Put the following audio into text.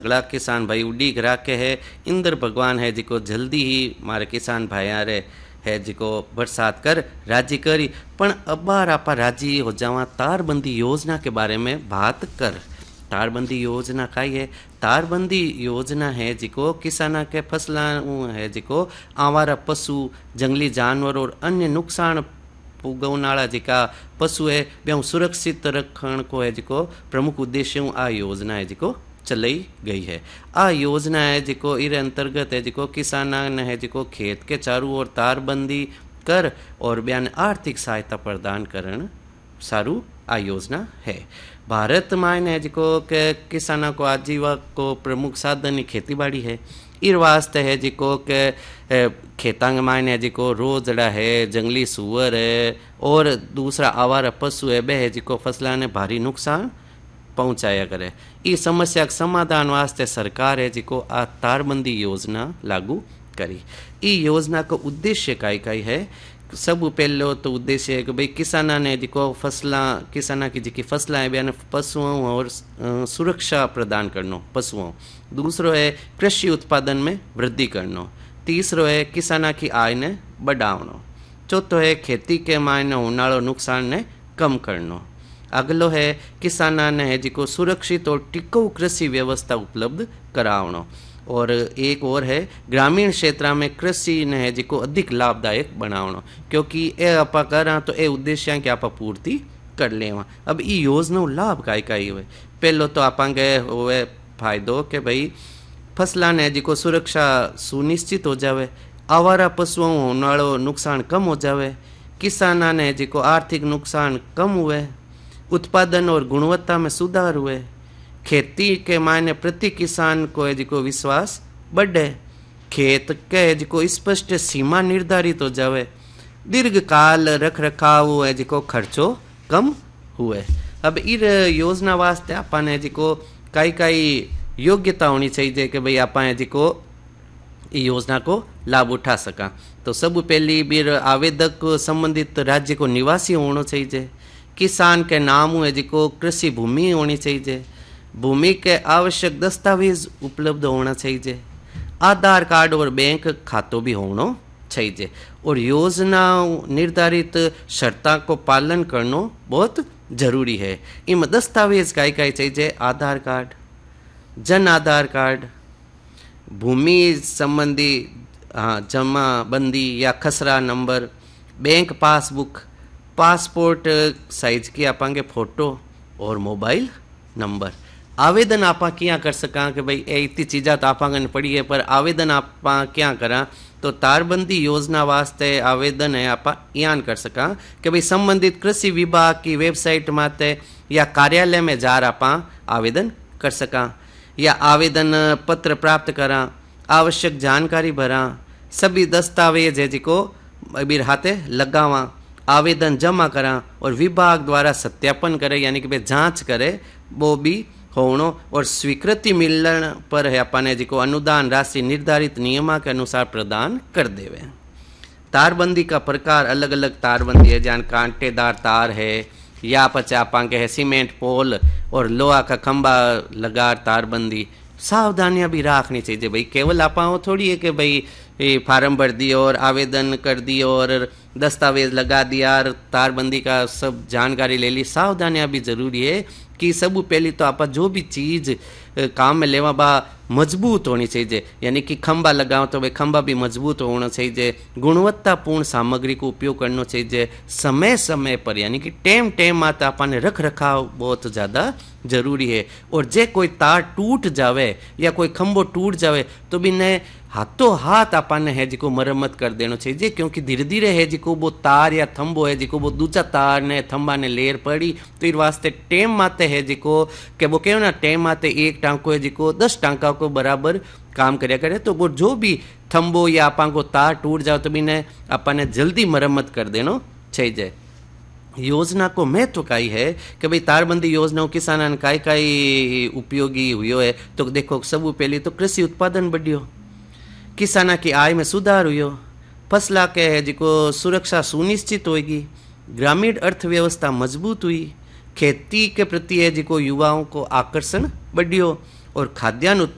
अगला किसान भाई उड़ी करा के है इंद्र भगवान है जिको जल्दी ही मारे किसान भाई रे है जिको बरसात कर राजी करी। पण अबार आपा राजी हो जावा तारबंदी योजना के बारे में बात कर। तारबंदी योजना काई है? तारबंदी योजना है जिको किसाना के फसला है जिको आवारा पशु जंगली जानवर और अन्य नुकसान पुगवनाड़ा जिका पशु है बेहू सुरक्षित रखण को है जिको प्रमुख उद्देश्य आ योजना है जिको चलाई गई है। आ योजना है जिको इरे अंतर्गत है जिको किसाना ने है जिको खेत के चारों ओर तारबंदी कर और बयान आर्थिक सहायता प्रदान करण सारू आ योजना है। भारत में है जिको के किसाना को आजीविका को प्रमुख साधन ही खेती बाड़ी है। इर वास्ते है जिको के खेतांग मायन है जिको रोजड़ा है जंगली सुअर है और दूसरा आवारा पशु है बे है जिको फसला ने भारी नुकसान पहुंचाया करे। इस समस्या के समाधान वास्ते सरकार है जिको आ तारबंदी योजना लागू करी। ई योजना का उद्देश्य काई है? सब पहलो तो उद्देश्य है कि भाई किसाना ने जिको फसला किसाना की जिकी फसला है बयान पशुओं और सुरक्षा प्रदान करनो पशुओं। दूसरो है कृषि उत्पादन में वृद्धि करनो। तीसरो है किसाना की आय ने बढ़ावनो। चौथो है खेती के मायने होनारो नुकसान ने कम करनो। अगलो है किसाना ने है जिको सुरक्षित और टिकाऊ कृषि व्यवस्था उपलब्ध करावनो। और एक और है ग्रामीण क्षेत्र में कृषि ने है जिको अधिक लाभदायक बनावनो। क्योंकि ए आपा करा तो ए उद्देश्य की आपा पूर्ति कर लेवा। अब ई योजना लाभ काई हुए? पहलो तो आपांगे हुए फायदो के भाई फसला ने जिको सुरक्षा सुनिश्चित हो जावे, आवारा पशुओं होनारो नुकसान कम हो जावे, किसाना ने जिको आर्थिक नुकसान कम हुए, उत्पादन और गुणवत्ता में सुधार हुए, खेती के मायने प्रति किसान को है जिको विश्वास बढ़े, खेत के जिको स्पष्ट सीमा निर्धारित हो जावे, दीर्घकाल रख रखाव है जिको खर्चो कम हुए। अब इर योजना वास्ते अपन जिको काई योग्यता होनी चाहिए कि भाई अपन जिको योजना को लाभ उठा सका। तो सब पहली बीर आवेदक संबंधित राज्य को निवासी होना चाहिए। किसान के नाम है जिको कृषि भूमि होनी चाहिए। भूमि के आवश्यक दस्तावेज उपलब्ध होना चाहिए। आधार कार्ड और बैंक खातों भी होना चाहिए। और योजना निर्धारित शर्ता को पालन करना बहुत जरूरी है। इम दस्तावेज काई चाहिए? आधार कार्ड, जन आधार कार्ड, भूमि संबंधी जमाबंदी या खसरा number, bank passbook, passport size की आपांगे फोटो और मोबाइल नंबर। आवेदन आपा क्या कर सका कि भाई ए इतनी चीज़ा तो आपांगन पड़ी है, पर आवेदन आपा क्या करा? तो तारबंदी योजना वास्ते आवेदन है आपा यान कर सका कि भाई संबंधित कृषि विभाग की वेबसाइट माते या कार्यालय में जार आपा आवेदन कर सका, या आवेदन पत्र प्राप्त करा, आवश्यक जानकारी भरा, सभी दस्तावेज है जिको अबीर हाथे लगावा, आवेदन जमा करा और विभाग द्वारा सत्यापन करे यानी कि भाई जांच करे वो भी होनो। और स्वीकृति मिलने पर है अपने जिको अनुदान राशि निर्धारित नियमा के अनुसार प्रदान कर देवे। तारबंदी का प्रकार अलग अलग तारबंदी है, जहाँ कांटेदार तार है या पचा आपांगे है सीमेंट पोल और लोहा का खंबा लगा तारबंदी। सावधानियां भी रखनी चाहिए भाई, केवल आपाओ थोड़ी है कि भाई फार्म भर दिया और आवेदन कर दिया और दस्तावेज लगा दिया और तारबंदी का सब जानकारी ले ली। सावधानियां भी जरूरी है कि सब पहली तो आप जो भी चीज़ काम में लेवा बा मजबूत होनी चाहिए, यानी कि खंबा लगाओ तो भाई खंबा भी मजबूत होना चाहिए। गुणवत्तापूर्ण सामग्री को उपयोग करना चाहिए समय समय पर, यानी कि टेम माता अपन रख रखाव बहुत ज़्यादा जरूरी है। और जे कोई तार टूट जावे या कोई खंबो टूट जावे तो भी ने हाथों हाथ अपन है जिको मरम्मत कर देना चाहिए, क्योंकि धीरे धीरे है जिको वो तार या थंबो है जिको वो दूसरा तार ने थंबा ने लेर पड़ी तो इस वास्ते टेम माते है जिको के वो कहो ना टेम माते एक टांको है जिको 10 टांका को बराबर काम करया करे। तो वो जो भी थंबो या आपा को तार टूट जाओ तो भी ने अपन ने जल्दी मरम्मत कर देना चाहिए। योजना को महत्व काई है कि भाई तारबंदी योजना किसान काई उपयोगी हुई है? तो देखो सब पहले तो कृषि उत्पादन बढ़ियो, किसाना की आय में सुधार हुई, फसला के है जिको सुरक्षा सुनिश्चित होगी, ग्रामीण अर्थव्यवस्था मजबूत हुई, खेती के प्रति है जिको युवाओं को आकर्षण बढ़ियो और खाद्यान्न